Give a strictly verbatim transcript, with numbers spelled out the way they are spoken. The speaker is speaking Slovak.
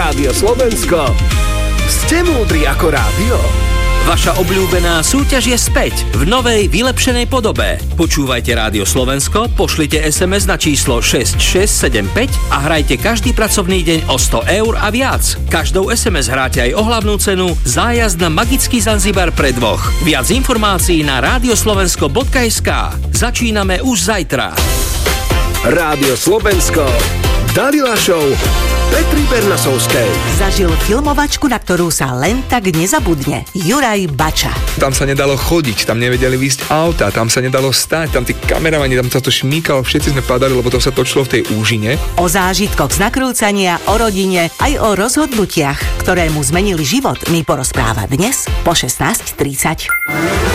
Rádio Slovensko. Ste múdri ako rádio. Vaša obľúbená súťaž je späť v novej, vylepšenej podobe. Počúvajte Rádio Slovensko, pošlite es em es na číslo šesť šesť sedem päť a hrajte každý pracovný deň o sto eur a viac. Každou es em es hráte aj o hlavnú cenu zájazd na magický Zanzibar pre dvoch. Viac informácií na radioslovensko bodka es ká. Začíname už zajtra. Rádio Slovensko. Dalila Show Petry Bernasovskej. Zažil filmovačku, na ktorú sa len tak nezabudne. Juraj Bača. Tam sa nedalo chodiť, tam nevedeli výjsť auta, tam sa nedalo stať, tam tí kameramani, tam sa to šmíkalo, všetci sme padali, lebo to sa točilo v tej úžine. O zážitkoch z nakrúcania, o rodine, aj o rozhodnutiach, ktoré mu zmenili život, mi porozpráva dnes po šestnástej tridsať.